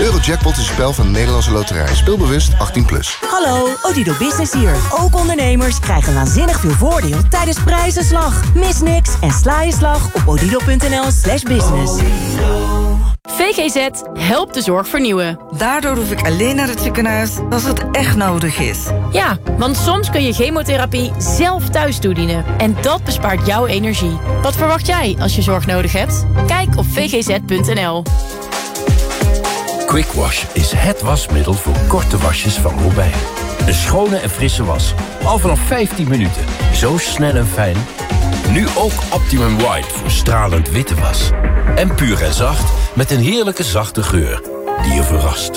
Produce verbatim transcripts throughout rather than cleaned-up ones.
Eurojackpot is een spel van de Nederlandse Loterij. Speel bewust, achttien plus. Hallo, Odido Business hier. Ook ondernemers krijgen waanzinnig veel voordeel tijdens prijzenslag. Mis niks en sla je slag op odido.nl slash business. V G Z helpt de zorg vernieuwen. Daardoor hoef ik alleen naar het ziekenhuis als het echt nodig is. Ja, want soms kun je chemotherapie zelf thuis toedienen. En dat bespaart jouw energie. Wat verwacht jij als je zorg nodig hebt? Kijk op v g z punt n l. Quick Wash is het wasmiddel voor korte wasjes van Robijn. Een schone en frisse was. Al vanaf vijftien minuten. Zo snel en fijn. Nu ook Optimum White voor stralend witte was. En puur en zacht met een heerlijke zachte geur die je verrast.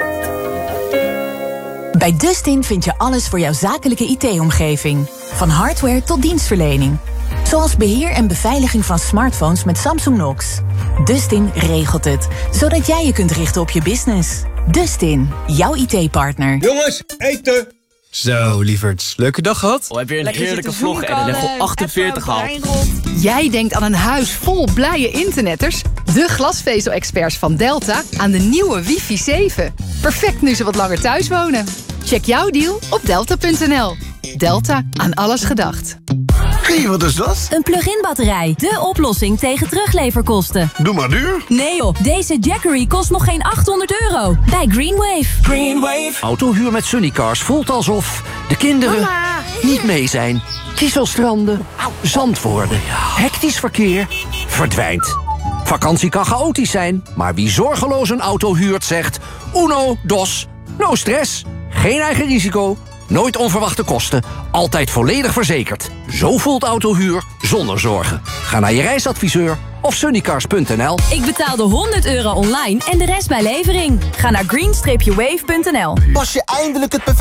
Bij Dustin vind je alles voor jouw zakelijke I T-omgeving. Van hardware tot dienstverlening. Zoals beheer en beveiliging van smartphones met Samsung Knox. Dustin regelt het, zodat jij je kunt richten op je business. Dustin, jouw I T-partner. Jongens, eten! Zo, lieverds. Leuke dag gehad? Oh, heb je een Lekker heerlijke vlog en een level achtenveertig gehaald. Jij denkt aan een huis vol blije internetters? De glasvezel-experts van Delta aan de nieuwe wifi zeven. Perfect nu ze wat langer thuis wonen. Check jouw deal op delta punt n l. Delta, aan alles gedacht. Hé, hey, wat is dat? Een plug-in batterij. De oplossing tegen terugleverkosten. Doe maar duur. Nee joh, deze Jackery kost nog geen achthonderd euro. Bij Greenwave. Greenwave. Autohuur met Sunnycars voelt alsof de kinderen Mama. niet mee zijn. Kieselstranden, zand worden, hectisch verkeer, verdwijnt. Vakantie kan chaotisch zijn, maar wie zorgeloos een auto huurt zegt... Uno, dos, no stress, geen eigen risico... Nooit onverwachte kosten, altijd volledig verzekerd. Zo voelt autohuur zonder zorgen. Ga naar je reisadviseur of sunnycars punt n l. Ik betaalde honderd euro online en de rest bij levering. Ga naar green wave punt n l. Pas je eindelijk het perfecte